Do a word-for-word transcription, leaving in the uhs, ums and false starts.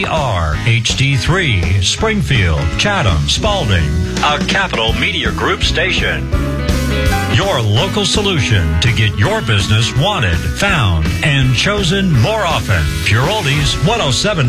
R H D three, Springfield, Chatham, Spalding, a Capital Media Group station. Your local solution to get your business wanted, found, and chosen more often. Pure Oldies one oh seven.